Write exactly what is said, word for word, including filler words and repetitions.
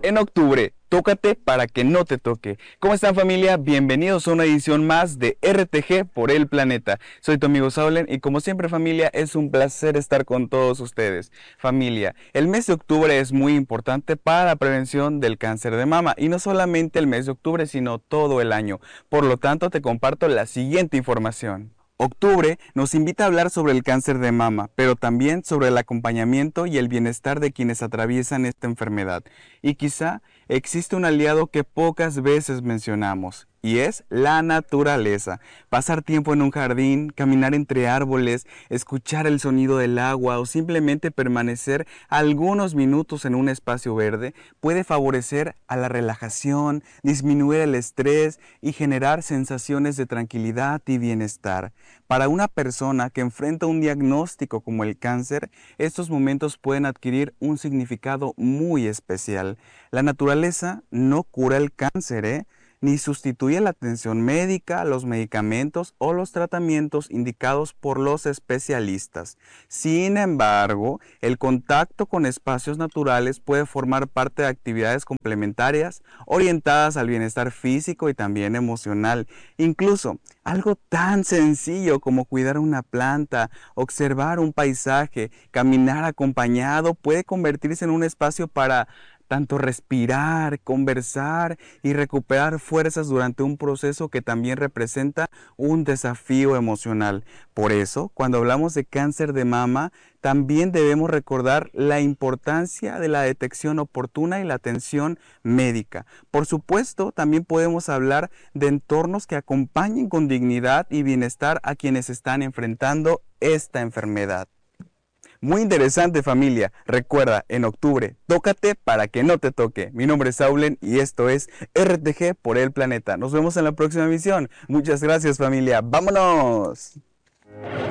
En octubre, tócate para que no te toque. ¿Cómo están, familia? Bienvenidos a una edición más de R T G por el planeta. Soy tu amigo Saulen y como siempre, familia, es un placer estar con todos ustedes. Familia, el mes de octubre es muy importante para la prevención del cáncer de mama y no solamente el mes de octubre, sino todo el año. Por lo tanto, te comparto la siguiente información. Octubre nos invita a hablar sobre el cáncer de mama, pero también sobre el acompañamiento y el bienestar de quienes atraviesan esta enfermedad. Y quizá existe un aliado que pocas veces mencionamos, y es la naturaleza. Pasar tiempo en un jardín, caminar entre árboles, escuchar el sonido del agua o simplemente permanecer algunos minutos en un espacio verde puede favorecer a la relajación, disminuir el estrés y generar sensaciones de tranquilidad y bienestar. Para una persona que enfrenta un diagnóstico como el cáncer, estos momentos pueden adquirir un significado muy especial. La naturaleza no cura el cáncer, ¿eh? Ni sustituye la atención médica, los medicamentos o los tratamientos indicados por los especialistas. Sin embargo, el contacto con espacios naturales puede formar parte de actividades complementarias orientadas al bienestar físico y también emocional. Incluso, algo tan sencillo como cuidar una planta, observar un paisaje, caminar acompañado puede convertirse en un espacio para tanto respirar, conversar y recuperar fuerzas durante un proceso que también representa un desafío emocional. Por eso, cuando hablamos de cáncer de mama, también debemos recordar la importancia de la detección oportuna y la atención médica. Por supuesto, también podemos hablar de entornos que acompañen con dignidad y bienestar a quienes están enfrentando esta enfermedad. Muy interesante, familia. Recuerda, en octubre, tócate para que no te toque. Mi nombre es Saulen y esto es R T G por el planeta. Nos vemos en la próxima emisión. Muchas gracias, familia. ¡Vámonos!